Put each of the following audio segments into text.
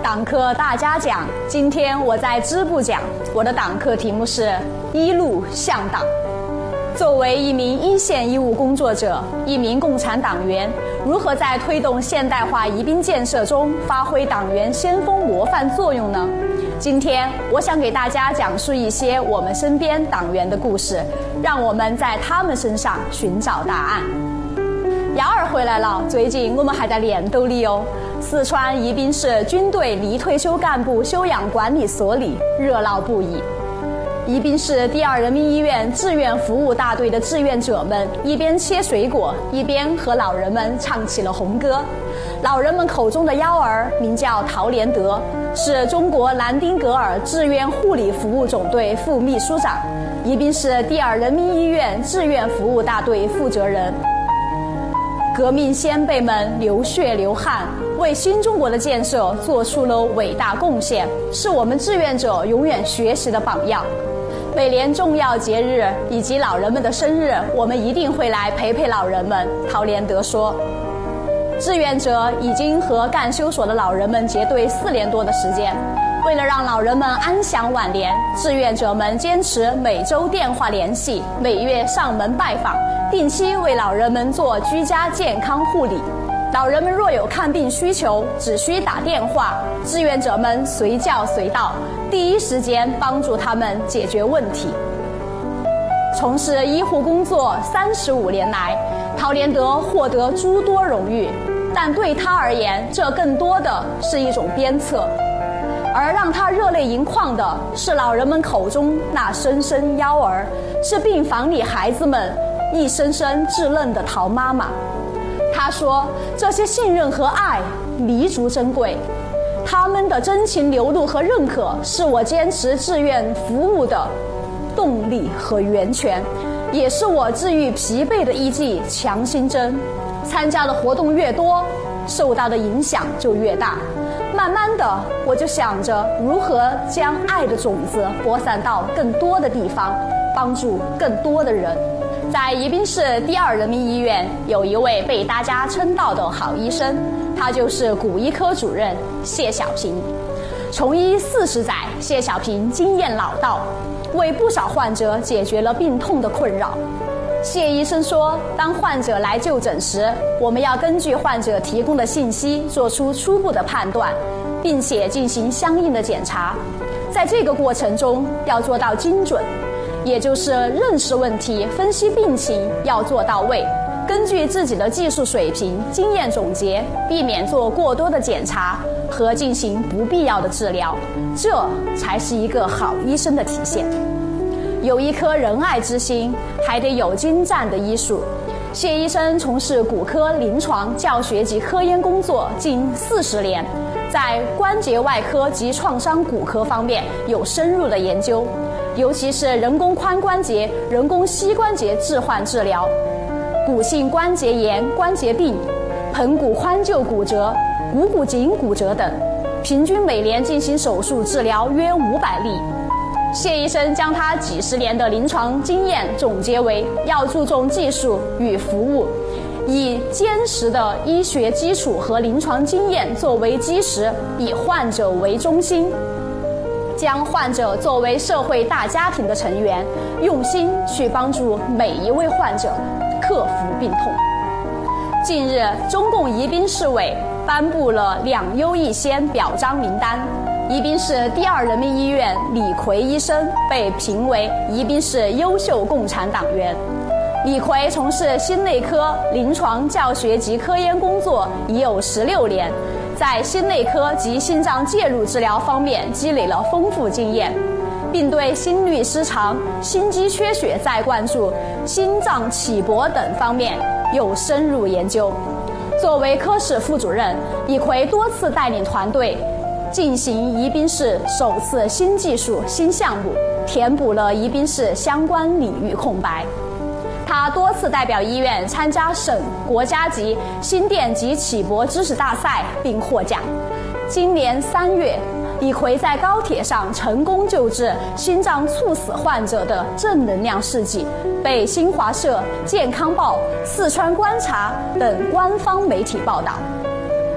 党课大家讲，今天我在支部讲，我的党课题目是一路向党。作为一名一线医务工作者，一名共产党员，如何在推动现代化宜宾建设中发挥党员先锋模范作用呢？今天我想给大家讲述一些我们身边党员的故事，让我们在他们身上寻找答案。幺儿回来了，最近我们还在练斗里哦。四川宜宾市军队离退休干部休养管理所里热闹不已。宜宾市第二人民医院志愿服务大队的志愿者们一边切水果，一边和老人们唱起了红歌。老人们口中的幺儿名叫陶连德，是中国南丁格尔志愿护理服务总队副秘书长，宜宾市第二人民医院志愿服务大队负责人。革命先辈们流血流汗，为新中国的建设做出了伟大贡献，是我们志愿者永远学习的榜样。每年重要节日以及老人们的生日，我们一定会来陪陪老人们。陶连德说，志愿者已经和干休所的老人们结对4年多的时间。为了让老人们安享晚年，志愿者们坚持每周电话联系，每月上门拜访，定期为老人们做居家健康护理。老人们若有看病需求，只需打电话，志愿者们随叫随到，第一时间帮助他们解决问题。从事医护工作35年来，陶连德获得诸多荣誉，但对他而言，这更多的是一种鞭策。而让他热泪盈眶的是老人们口中那声声幺儿，是病房里孩子们一声声稚嫩的陶妈妈。他说，这些信任和爱弥足珍贵，他们的真情流露和认可是我坚持志愿服务的动力和源泉，也是我治愈疲惫的一剂强心针。参加的活动越多，受到的影响就越大。慢慢的，我就想着如何将爱的种子播散到更多的地方，帮助更多的人。在宜宾市第二人民医院，有一位被大家称道的好医生，他就是骨医科主任谢小平。从医40载，谢小平经验老道，为不少患者解决了病痛的困扰。谢医生说，当患者来就诊时，我们要根据患者提供的信息做出初步的判断，并且进行相应的检查。在这个过程中要做到精准，也就是认识问题、分析病情要做到位，根据自己的技术水平、经验总结，避免做过多的检查和进行不必要的治疗，这才是一个好医生的体现。有一颗仁爱之心，还得有精湛的医术。谢医生从事骨科临床教学及科研工作近40年，在关节外科及创伤骨科方面有深入的研究，尤其是人工髋关节、人工膝关节置换治疗、骨性关节炎、关节病、盆骨髋臼骨折、股骨颈骨折等，平均每年进行手术治疗约500例。谢医生将他几十年的临床经验总结为要注重技术与服务，以坚实的医学基础和临床经验作为基石，以患者为中心，将患者作为社会大家庭的成员，用心去帮助每一位患者克服病痛。近日，中共宜宾市委颁布了2优1先表彰名单，宜宾市第二人民医院李奎医生被评为宜宾市优秀共产党员。李奎从事心内科临床教学及科研工作已有16年，在心内科及心脏介入治疗方面积累了丰富经验，并对心律失常、心肌缺血再灌注、心脏起搏等方面有深入研究。作为科室副主任，李奎多次带领团队进行宜宾市首次新技术新项目，填补了宜宾市相关领域空白。他多次代表医院参加省、国家级心电及起搏知识大赛并获奖。今年3月，李奎在高铁上成功救治心脏猝死患者的正能量事迹，被新华社、健康报、四川观察等官方媒体报道。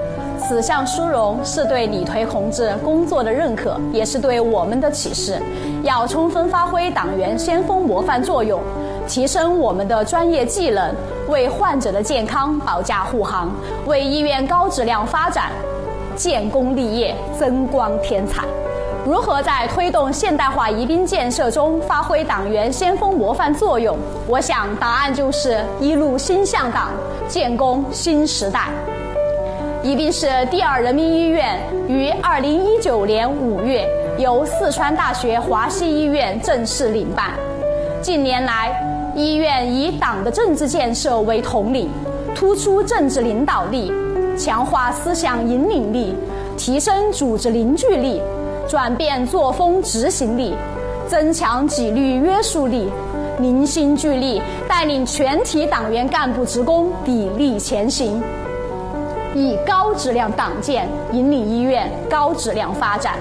此项殊荣是对李颓同志工作的认可，也是对我们的启示。要充分发挥党员先锋模范作用，提升我们的专业技能，为患者的健康保驾护航，为医院高质量发展建功立业增光添彩。如何在推动现代化宜宾建设中发挥党员先锋模范作用？我想答案就是一路新向党，建功新时代。宜宾市第二人民医院于2019年5月由四川大学华西医院正式领办。近年来，医院以党的政治建设为统领，突出政治领导力，强化思想引领力，提升组织凝聚力，转变作风执行力，增强纪律约束力，凝心聚力，带领全体党员干部职工砥砺前行，以高质量党建引领医院高质量发展。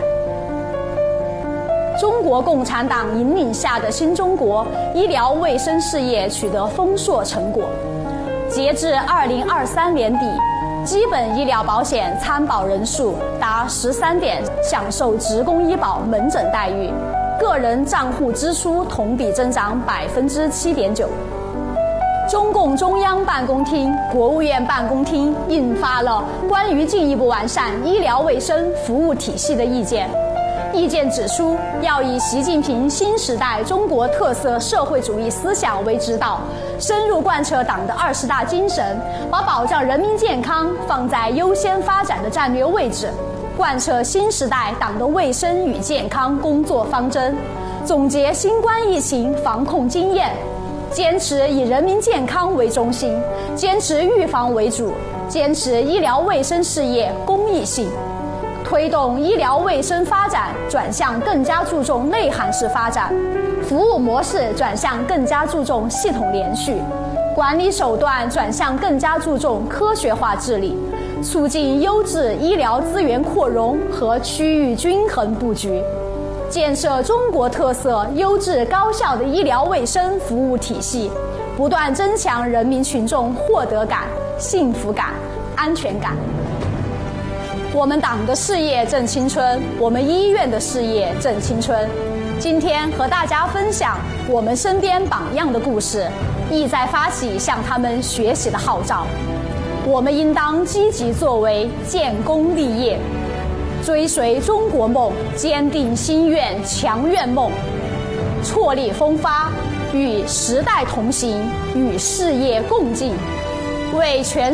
中国共产党引领下的新中国医疗卫生事业取得丰硕成果。截至2023年底，基本医疗保险参保人数达13点，享受职工医保门诊待遇，个人账户支出同比增长7.9%。中共中央办公厅、国务院办公厅印发了关于进一步完善医疗卫生服务体系的意见。意见指出，要以习近平新时代中国特色社会主义思想为指导，深入贯彻党的20大精神，把保障人民健康放在优先发展的战略位置，贯彻新时代党的卫生与健康工作方针，总结新冠疫情防控经验，坚持以人民健康为中心，坚持预防为主，坚持医疗卫生事业公益性，推动医疗卫生发展转向更加注重内涵式发展，服务模式转向更加注重系统连续，管理手段转向更加注重科学化治理，促进优质医疗资源扩容和区域均衡布局，建设中国特色优质高效的医疗卫生服务体系，不断增强人民群众获得感、幸福感、安全感。我们党的事业正青春，我们医院的事业正青春。今天和大家分享我们身边榜样的故事，意在发起向他们学习的号召。我们应当积极作为，建功立业，追随中国梦，坚定心愿，强愿梦，踔厉风发，与时代同行，与事业共进，为全